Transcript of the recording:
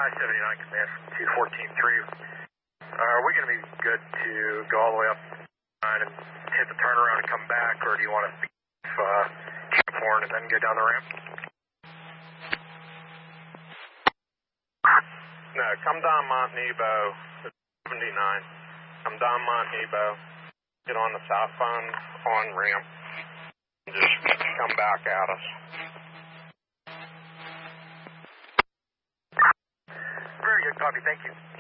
I-79 command from 214-3. Are we going to be good to go all the way up and hit the turnaround and come back, or do you want us to Camp Horn and then go down the ramp? No, come down Mont Nebo, 79. Come down Mont Nebo, get on the southbound on ramp, and just come back at us. Very good, copy, thank you.